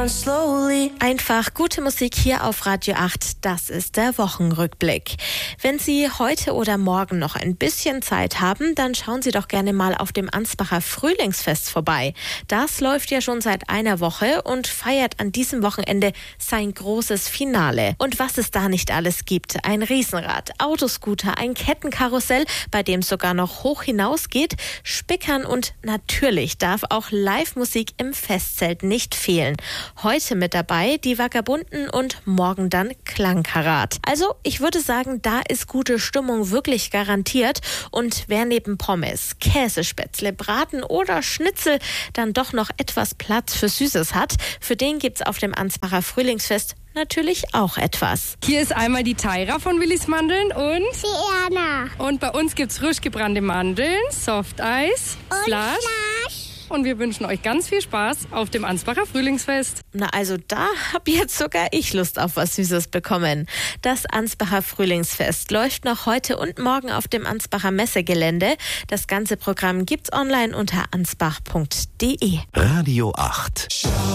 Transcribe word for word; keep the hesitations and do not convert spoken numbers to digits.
down slowly. Einfach gute Musik hier auf Radio acht, das ist der Wochenrückblick. Wenn Sie heute oder morgen noch ein bisschen Zeit haben, dann schauen Sie doch gerne mal auf dem Ansbacher Frühlingsfest vorbei. Das läuft ja schon seit einer Woche und feiert an diesem Wochenende sein großes Finale. Und was es da nicht alles gibt, ein Riesenrad, Autoscooter, ein Kettenkarussell, bei dem es sogar noch hoch hinausgeht, Spickern und natürlich darf auch Live-Musik im Festzelt nicht fehlen. Heute mit dabei die Vagabunden und morgen dann Klangkarat. Also ich würde sagen, da ist gute Stimmung wirklich garantiert. Und wer neben Pommes, Käsespätzle, Braten oder Schnitzel dann doch noch etwas Platz für Süßes hat, für den gibt's auf dem Ansbacher Frühlingsfest natürlich auch etwas. Hier ist einmal die Taira von Willis Mandeln und die Erna. Und bei uns gibt's frisch gebrannte Mandeln, Softeis, Und Slush. Slush. Und wir wünschen euch ganz viel Spaß auf dem Ansbacher Frühlingsfest. Na, also da hab jetzt sogar ich Lust auf was Süßes bekommen. Das Ansbacher Frühlingsfest läuft noch heute und morgen auf dem Ansbacher Messegelände. Das ganze Programm gibt's online unter ansbach punkt de. Radio acht.